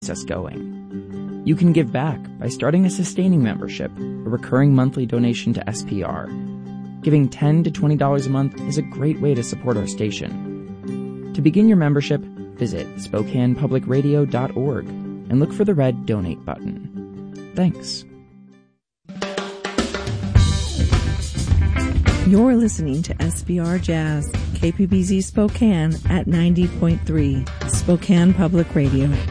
us going. You can give back by starting a sustaining membership, a recurring monthly donation to SPR. Giving $10 to $20 a month is a great way to support our station. To begin your membership, visit SpokanePublicRadio.org and look for the red Donate button. Thanks. You're listening to SPR Jazz, KPBZ Spokane at 90.3, Spokane Public Radio.